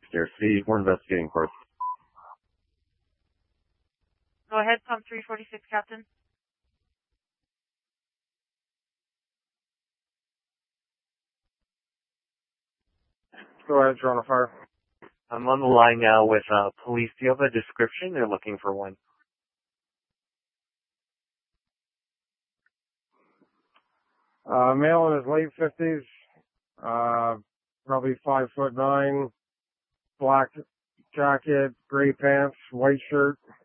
Scarcity. We're investigating course. Go ahead, pump 346, Captain. Go ahead, you're on a fire. I'm on the line now with police. Do you have a description? They're looking for one. Male in his late 50s, probably 5'9", black jacket, gray pants, white shirt.